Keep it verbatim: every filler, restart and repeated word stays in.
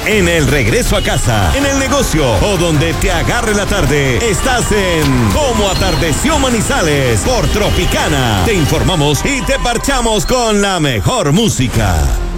en el regreso a casa, en el negocio o donde te agarre la tarde. Estás en Cómo Atardeció Manizales por Tropicana. Te informamos y te parchamos con la mejor música.